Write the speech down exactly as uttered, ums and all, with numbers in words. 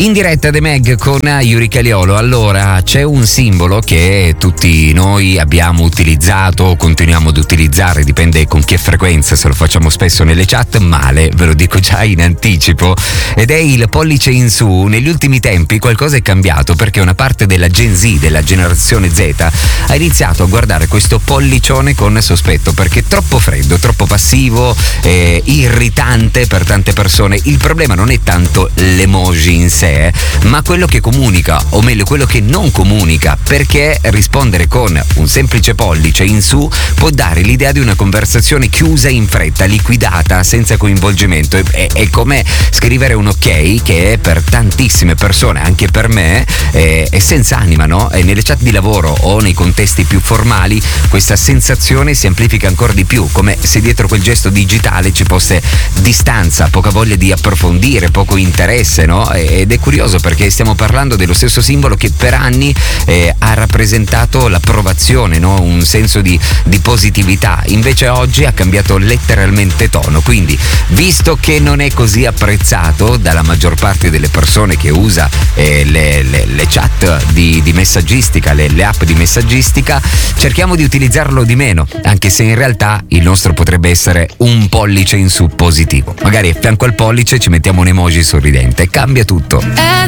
In diretta The Meg con Yuri Caliolo. Allora, c'è un simbolo che tutti noi abbiamo utilizzato, continuiamo ad utilizzare, dipende con che frequenza, se lo facciamo spesso nelle chat, male, ve lo dico già in anticipo, ed è il pollice in su. Negli ultimi tempi qualcosa è cambiato, perché una parte della Gen Z, della generazione Z, ha iniziato a guardare questo pollicione con sospetto, perché è troppo freddo, troppo passivo, eh, irritante per tante persone. Il problema non è tanto l'emoji in sé, ma quello che comunica, o meglio quello che non comunica, perché rispondere con un semplice pollice in su può dare l'idea di una conversazione chiusa in fretta, liquidata, senza coinvolgimento. È, è come scrivere un ok, che è per tantissime persone, anche per me, è, è senza anima, no? E nelle chat di lavoro o nei contesti più formali questa sensazione si amplifica ancora di più, come se dietro quel gesto digitale ci fosse distanza, poca voglia di approfondire, poco interesse, no? Ed è curioso perché stiamo parlando dello stesso simbolo che per anni eh, ha rappresentato l'approvazione, no? Un senso di, di positività. Invece oggi ha cambiato letteralmente tono. Quindi, visto che non è così apprezzato dalla maggior parte delle persone che usa eh, le, le, le chat di, di messaggistica, le, le app di messaggistica, cerchiamo di utilizzarlo di meno, anche se in realtà il nostro potrebbe essere un pollice in su positivo. Magari a fianco al pollice ci mettiamo un emoji sorridente, cambia tutto.